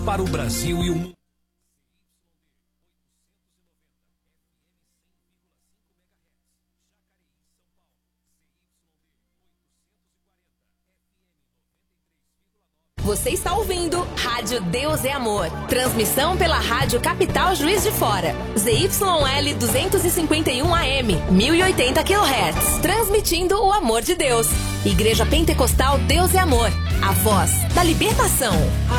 para o Brasil e o mundo. Você está ouvindo Rádio Deus é Amor. Transmissão pela Rádio Capital Juiz de Fora. ZYL 251 AM, 1080 kHz. Transmitindo o amor de Deus. Igreja Pentecostal Deus é Amor. A voz da libertação.